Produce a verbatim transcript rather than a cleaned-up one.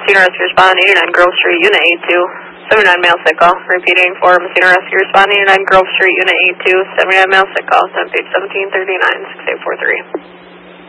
Messina Rescue Respond eighty-nine Grove Street, Unit eight two. seventy-nine male sick call. Repeating for Messina Rescue Respond eighty-nine Grove Street, Unit eight two. seventy-nine male sick call. Sent page seventeen thirty-nine, six eight four three.